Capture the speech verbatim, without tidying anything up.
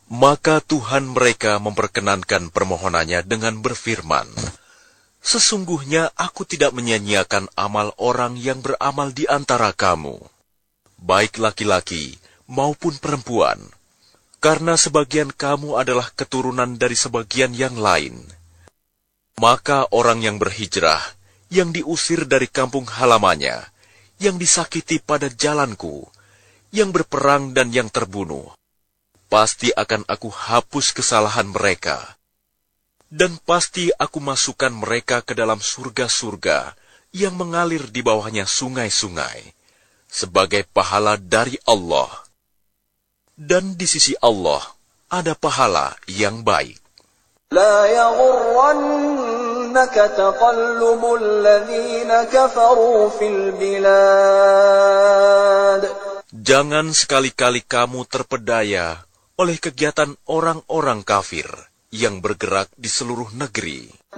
Maka Tuhan mereka memperkenankan permohonannya dengan berfirman, sesungguhnya aku tidak menyia-nyiakan amal orang yang beramal di antara kamu, baik laki-laki maupun perempuan, karena sebagian kamu adalah keturunan dari sebagian yang lain. Maka orang yang berhijrah, yang diusir dari kampung halamannya, yang disakiti pada jalanku, yang berperang dan yang terbunuh, pasti akan aku hapus kesalahan mereka, dan pasti aku masukkan mereka ke dalam surga-surga yang mengalir di bawahnya sungai-sungai, sebagai pahala dari Allah. Dan di sisi Allah ada pahala yang baik. لا يغرنك تقلب الذين كفروا في البلاد. Jangan sekali-kali kamu terpedaya oleh kegiatan orang-orang kafir yang bergerak di seluruh negeri.